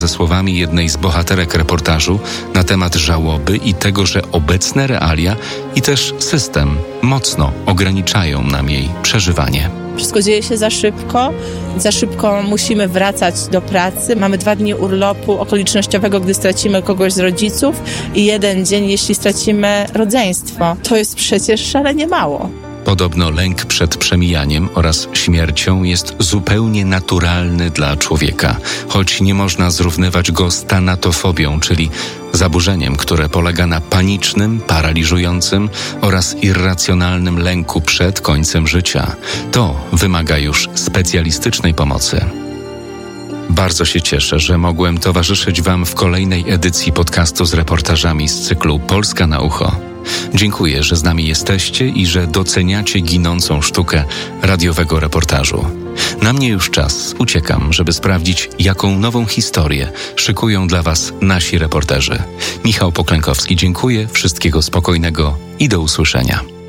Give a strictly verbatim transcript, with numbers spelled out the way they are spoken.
ze słowami jednej z bohaterek reportażu na temat żałoby i tego, że obecne realia i też system mocno ograniczają nam jej przeżywanie. Wszystko dzieje się za szybko, za szybko musimy wracać do pracy. Mamy dwa dni urlopu okolicznościowego, gdy stracimy kogoś z rodziców i jeden dzień, jeśli stracimy rodzeństwo. To jest przecież szalenie mało. Podobno lęk przed przemijaniem oraz śmiercią jest zupełnie naturalny dla człowieka, choć nie można zrównywać go z tanatofobią, czyli zaburzeniem, które polega na panicznym, paraliżującym oraz irracjonalnym lęku przed końcem życia. To wymaga już specjalistycznej pomocy. Bardzo się cieszę, że mogłem towarzyszyć Wam w kolejnej edycji podcastu z reportażami z cyklu Polska na ucho. Dziękuję, że z nami jesteście i że doceniacie ginącą sztukę radiowego reportażu. Na mnie już czas. Uciekam, żeby sprawdzić, jaką nową historię szykują dla Was nasi reporterzy. Michał Poklękowski, dziękuję, wszystkiego spokojnego i do usłyszenia.